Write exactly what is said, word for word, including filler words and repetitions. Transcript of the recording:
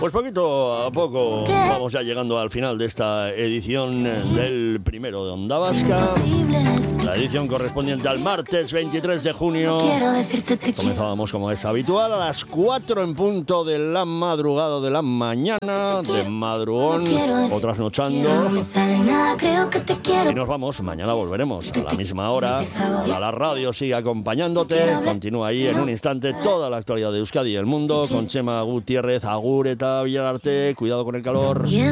Pues poquito a poco vamos ya llegando al final de esta edición del primero de Onda Vasca. La edición correspondiente al martes veintitrés de junio. Comenzábamos como es habitual a las cuatro en punto de la madrugada de la mañana, de madrugón o trasnochando. Y nos vamos, mañana volveremos a la misma hora. Ahora la radio sigue acompañándote. Continúa ahí en un instante toda la actualidad de Euskadi y el mundo con Chema Gutiérrez, Agur eta Villararte. Cuidado con el calor.